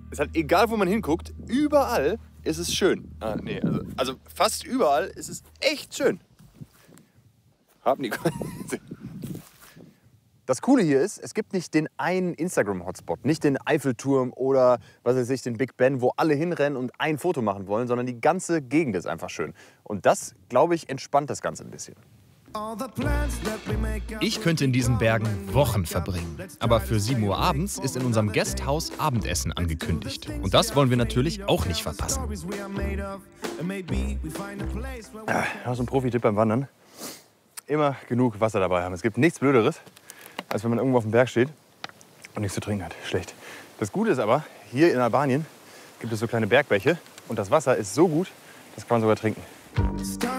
Es hat, egal wo man hinguckt, überall ist es schön. Nee, also fast überall ist es echt schön. Das Coole hier ist, es gibt nicht den einen Instagram-Hotspot, nicht den Eiffelturm oder was weiß ich, den Big Ben, wo alle hinrennen und ein Foto machen wollen, sondern die ganze Gegend ist einfach schön. Und das, glaube ich, entspannt das Ganze ein bisschen. Ich könnte in diesen Bergen Wochen verbringen. Aber für 7 Uhr abends ist in unserem Gasthaus Abendessen angekündigt. Und das wollen wir natürlich auch nicht verpassen. Ja, so ein Profi-Tipp beim Wandern. Immer genug Wasser dabei haben. Es gibt nichts Blöderes, als wenn man irgendwo auf dem Berg steht und nichts zu trinken hat. Schlecht. Das Gute ist aber, hier in Albanien gibt es so kleine Bergbäche und das Wasser ist so gut, das kann man sogar trinken.